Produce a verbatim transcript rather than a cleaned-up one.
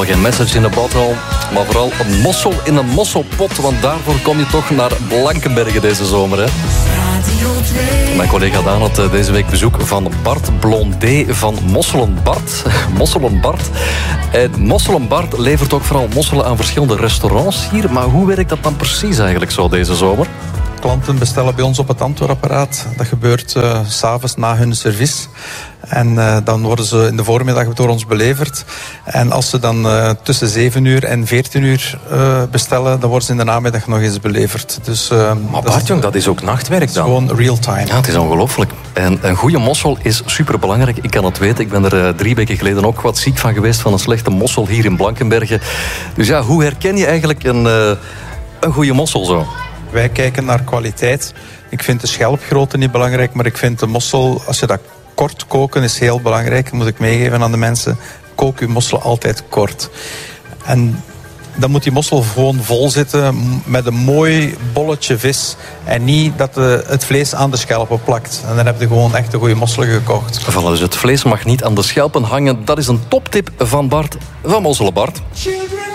helemaal geen message in a bottle, maar vooral een mossel in een mosselpot. Want daarvoor kom je toch naar Blankenberge deze zomer, hè? Mijn collega Daan had deze week bezoek van Bart Blondet van Mosselen Bart. Mosselen Bart. En Mosselen Bart levert ook vooral mosselen aan verschillende restaurants hier. Maar hoe werkt dat dan precies eigenlijk zo deze zomer? Klanten bestellen bij ons op het antwoordapparaat. Dat gebeurt uh, 's avonds na hun service. En uh, dan worden ze in de voormiddag door ons beleverd. En als ze dan uh, tussen zeven uur en veertien uur uh, bestellen, dan worden ze in de namiddag nog eens beleverd. Dus, uh, maar Bart, jong, dat is ook nachtwerk dan? Gewoon real time. Ja, het is ongelooflijk. En een goede mossel is superbelangrijk. Ik kan het weten. Ik ben er uh, drie weken geleden ook wat ziek van geweest van een slechte mossel hier in Blankenberge. Dus ja, hoe herken je eigenlijk een, uh, een goede mossel zo? Wij kijken naar kwaliteit. Ik vind de schelpgrootte niet belangrijk, maar ik vind de mossel, als je dat kort koken, is heel belangrijk. Dat moet ik meegeven aan de mensen. Kook uw mossel altijd kort. En dan moet die mossel gewoon vol zitten met een mooi bolletje vis. En niet dat de, het vlees aan de schelpen plakt. En dan heb je gewoon echt een goede mossel gekocht. Voilà, dus het vlees mag niet aan de schelpen hangen. Dat is een toptip van Bart van Mosselen Bart.